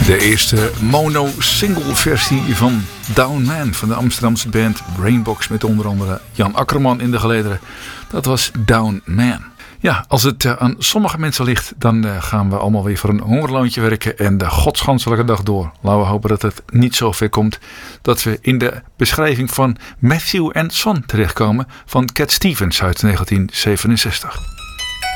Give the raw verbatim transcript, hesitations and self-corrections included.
De eerste mono-single versie van Down Man van de Amsterdamse band Brainbox met onder andere Jan Akkerman in de gelederen. Dat was Down Man. Ja, als het uh, aan sommige mensen ligt, dan uh, gaan we allemaal weer voor een hongerloontje werken en de godsganselijke dag door. Laten we hopen dat het niet zo ver komt dat we in de beschrijving van Matthew and Son terechtkomen van Cat Stevens uit negentien zevenenzestig.